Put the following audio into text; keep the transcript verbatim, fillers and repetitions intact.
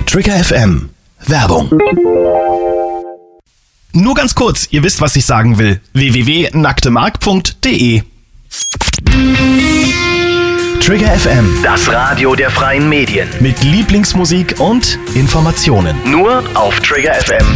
Trigger F M. Werbung. Nur ganz kurz, ihr wisst, was ich sagen will. w w w punkt nacktemark punkt de Trigger F M. Das Radio der freien Medien. Mit Lieblingsmusik und Informationen. Nur auf Trigger F M.